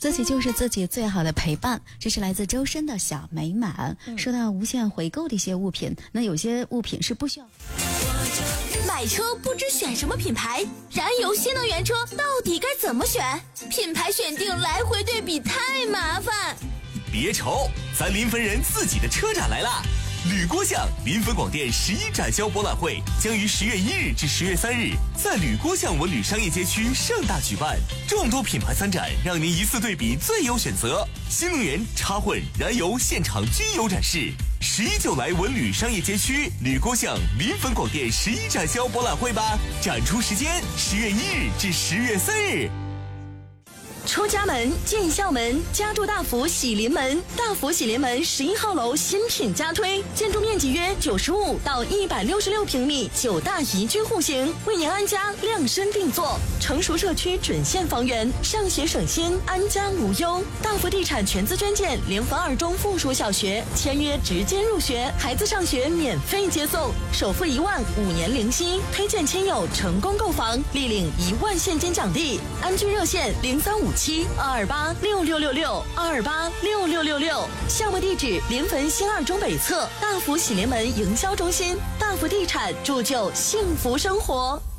自己就是自己最好的陪伴。这是来自周深的小美满。说到无限回购的一些物品，那有些物品是不需要。 买车不知选什么品牌，燃油新能源车到底该怎么选？品牌选定来回对比太麻烦。 别愁，咱临汾人自己的车展来啦！吕郭巷临汾广电11展销博览会将于10月1日至10月3日在吕郭巷文旅商业街区盛大举办，众多品牌参展，让您一次对比最优选择。新能源、插混、燃油现场均有展示。11就来文旅商业街区吕郭巷临汾广电11展销博览会吧！展出时间10月1日至10月3日。 出家门进校门，家住大福喜临门。大福喜临门11号楼新品加推，建筑面积约95到166平米，9大宜居户型，为您安家量身定做。成熟社区准现房源，上学省心，安家无忧。大福地产全资捐建临汾2中附属小学，签约直接入学，孩子上学免费接送，首付1万，5年零息。推荐亲友成功购房，立领1万现金奖励。安居热线0357-228-6666，228-6666。项目地址临汾新2中北侧大福喜临门营销中心。大福地产铸就幸福生活。